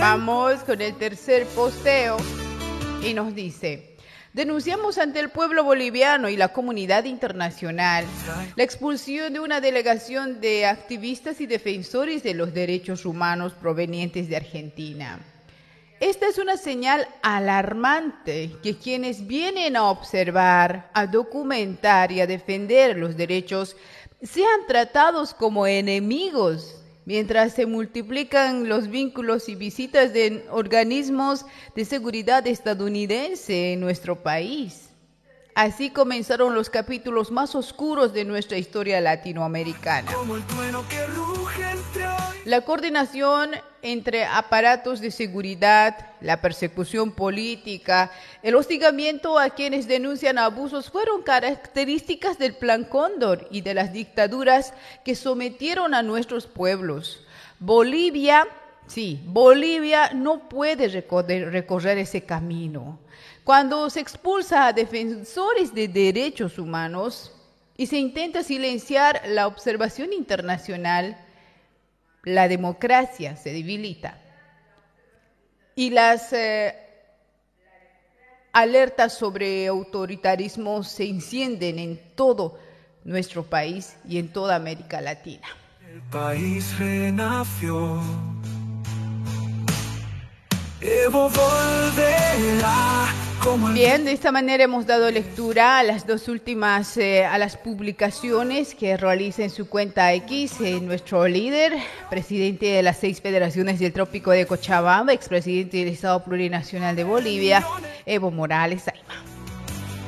Vamos con el tercer posteo y nos dice: denunciamos ante el pueblo boliviano y la comunidad internacional la expulsión de una delegación de activistas y defensores de los derechos humanos provenientes de Argentina. Esta es una señal alarmante que quienes vienen a observar, a documentar y a defender los derechos sean tratados como enemigos, mientras se multiplican los vínculos y visitas de organismos de seguridad estadounidense en nuestro país. Así comenzaron los capítulos más oscuros de nuestra historia latinoamericana. La coordinación entre aparatos de seguridad, la persecución política, el hostigamiento a quienes denuncian abusos fueron características del Plan Cóndor y de las dictaduras que sometieron a nuestros pueblos. Bolivia no puede recorrer ese camino. Cuando se expulsa a defensores de derechos humanos y se intenta silenciar la observación internacional, la democracia se debilita y las alertas sobre autoritarismo se encienden en todo nuestro país y en toda América Latina. El país renació. Evo volverá. Bien, de esta manera hemos dado lectura a las dos últimas, a las publicaciones que realiza en su cuenta X nuestro líder, presidente de las 6 federaciones del Trópico de Cochabamba, expresidente del Estado Plurinacional de Bolivia, Evo Morales.